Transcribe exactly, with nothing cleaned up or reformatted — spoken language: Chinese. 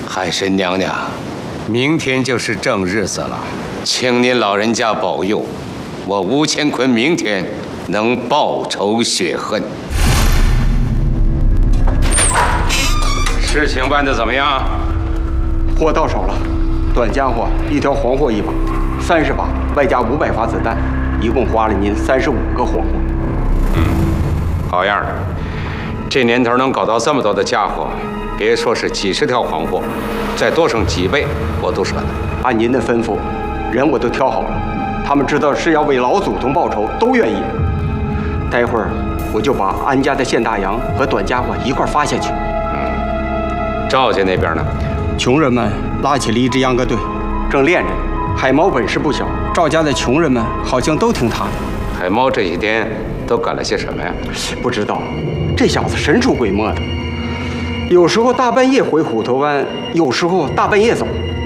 海神娘娘，明天就是正日子了，请您老人家保佑，我吴乾坤明天能报仇雪恨。事情办得怎么样？ 货到手了，短家伙一条黄货一把，三十把，外加五百发子弹，一共花了您三十五个黄货。 嗯，好样的！这年头能搞到这么多的家伙，别说是几十条黄货，再多上几倍我都舍得。 按您的吩咐，人我都挑好了，他们知道是要为老祖宗报仇，都愿意。待会儿我就把安家的现大洋和短家伙一块发下去。 嗯，赵家那边呢？ 穷人们拉起了一支秧歌队，正练着呢。海猫本事不小，赵家的穷人们好像都听他的。 海猫这几天都干了些什么呀？ 不知道，这小子神出鬼没的，有时候大半夜回虎头湾，有时候大半夜走。